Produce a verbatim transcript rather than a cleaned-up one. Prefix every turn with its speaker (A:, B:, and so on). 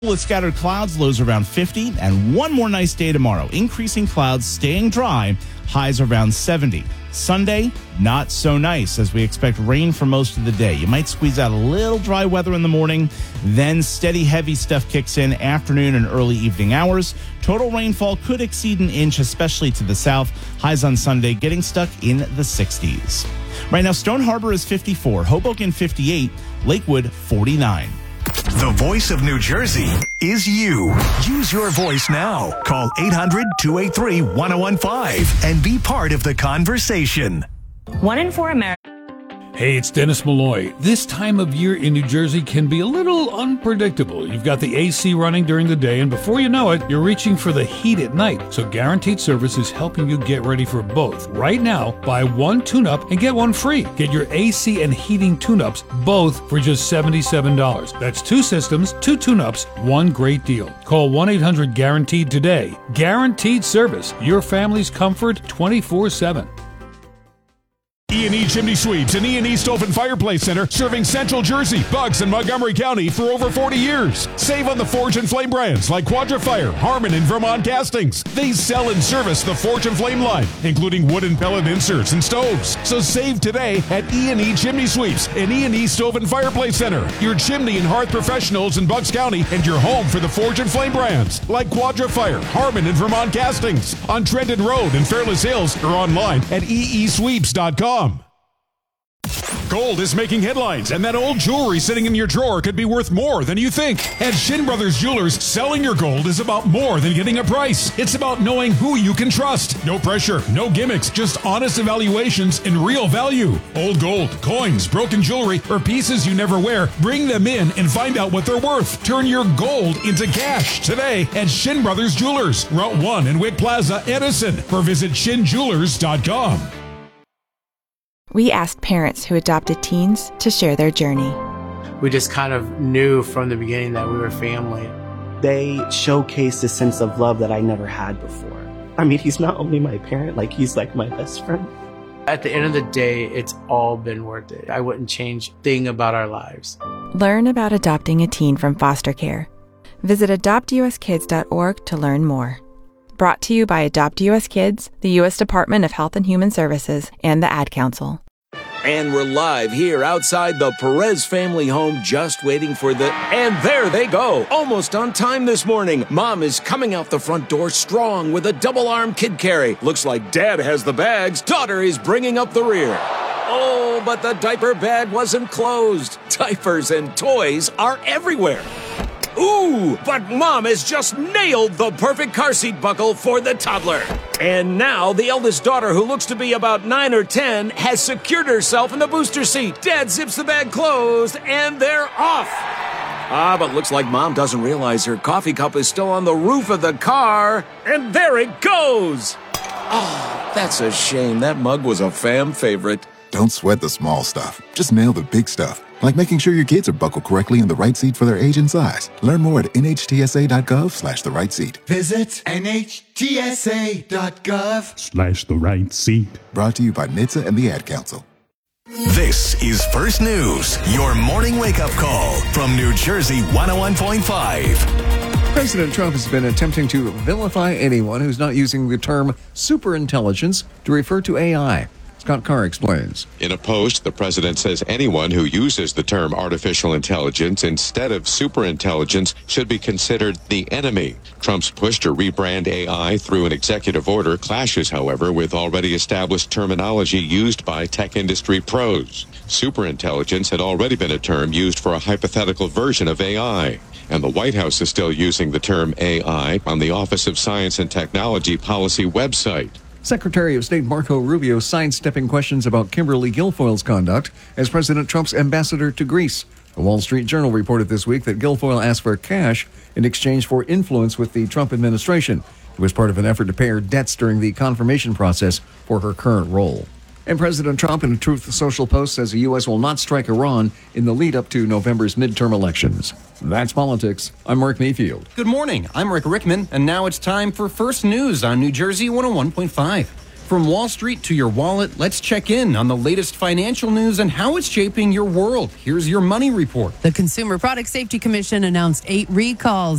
A: With scattered clouds, lows around fifty, and one more nice day tomorrow. Increasing clouds, staying dry, highs around seventy. Sunday, not so nice, as we expect rain for most of the day. You might squeeze out a little dry weather in the morning, then steady heavy stuff kicks in afternoon and early evening hours. Total rainfall could exceed an inch, especially to the south. Highs on Sunday getting stuck in the sixties. Right now, Stone Harbor is fifty-four, Hoboken fifty-eight, Lakewood forty-nine.
B: The voice of New Jersey is you. Use your voice now. Call eight hundred, two eight three, one oh one five and be part of the conversation.
C: One in four Americans.
D: Hey, it's Dennis Malloy. This time of year in New Jersey can be a little unpredictable. You've got the A C running during the day, and before you know it, you're reaching for the heat at night. So Guaranteed Service is helping you get ready for both. Right now, buy one tune-up and get one free. Get your A C and heating tune-ups both for just seventy-seven dollars. That's two systems, two tune-ups, one great deal. Call one eight hundred guaranteed today. Guaranteed Service, your family's comfort twenty-four seven.
E: E and E Chimney Sweeps and E and E Stove and Fireplace Center, serving Central Jersey, Bucks, and Montgomery County for over forty years. Save on the Forge and Flame brands like Quadra-Fire, Harmon, and Vermont Castings. They sell and service the Forge and Flame line, including wood and pellet inserts and stoves. So save today at E and E Chimney Sweeps and E and E Stove and Fireplace Center, your chimney and hearth professionals in Bucks County and your home for the Forge and Flame brands like Quadra-Fire, Harmon, and Vermont Castings on Trenton Road in Fairless Hills or online at e e sweeps dot com. Gold is making headlines, and that old jewelry sitting in your drawer could be worth more than you think. At Shin Brothers Jewelers, selling your gold is about more than getting a price. It's about knowing who you can trust. No pressure, no gimmicks, just honest evaluations and real value. Old gold, coins, broken jewelry, or pieces you never wear, bring them in and find out what they're worth. Turn your gold into cash today at Shin Brothers Jewelers, Route one in Wick Plaza, Edison, or visit shin jewelers dot com.
F: We asked parents who adopted teens to share their journey.
G: We just kind of knew from the beginning that we were family.
H: They showcased a sense of love that I never had before. I mean, he's not only my parent, like he's like my best friend.
G: At the end of the day, it's all been worth it. I wouldn't change a thing about our lives.
F: Learn about adopting a teen from foster care. Visit adopt u s kids dot org to learn more. Brought to you by Adopt U S Kids, the U S Department of Health and Human Services, and the Ad Council.
I: And we're live here outside the Perez family home, just waiting for the... And there they go, almost on time this morning. Mom is coming out the front door strong with a double-arm kid carry. Looks like Dad has the bags. Daughter is bringing up the rear. Oh, but the diaper bag wasn't closed. Diapers and toys are everywhere. Ooh, but Mom has just nailed the perfect car seat buckle for the toddler. And now the eldest daughter, who looks to be about nine or ten, has secured herself in the booster seat. Dad zips the bag closed, and they're off. Ah, but looks like Mom doesn't realize her coffee cup is still on the roof of the car. And there it goes. Oh, that's a shame. That mug was a fam favorite.
J: Don't sweat the small stuff. Just nail the big stuff. Like making sure your kids are buckled correctly in the right seat for their age and size. Learn more at N H T S A dot gov slash the right seat.
K: Visit N H T S A dot gov
E: slash the right seat.
J: Brought to you by N H T S A and the Ad Council.
B: This is First News, your morning wake-up call from New Jersey one oh one point five.
L: President Trump has been attempting to vilify anyone who's not using the term superintelligence to refer to A I. Scott Carr explains.
M: In a post, the president says anyone who uses the term artificial intelligence instead of superintelligence should be considered the enemy. Trump's push to rebrand A I through an executive order clashes, however, with already established terminology used by tech industry pros. Superintelligence had already been a term used for a hypothetical version of A I. And the White House is still using the term A I on the Office of Science and Technology Policy website.
L: Secretary of State Marco Rubio sidestepping questions about Kimberly Guilfoyle's conduct as President Trump's ambassador to Greece. The Wall Street Journal reported this week that Guilfoyle asked for cash in exchange for influence with the Trump administration. It was part of an effort to pay her debts during the confirmation process for her current role. And President Trump, in a Truth Social post, says the U S will not strike Iran in the lead up to November's midterm elections. That's politics. I'm Mark Mayfield.
N: Good morning. I'm Rick Rickman, and now it's time for First News on New Jersey one oh one point five. From Wall Street to your wallet, let's check in on the latest financial news and how it's shaping your world. Here's your money report.
O: The Consumer Product Safety Commission announced eight recalls.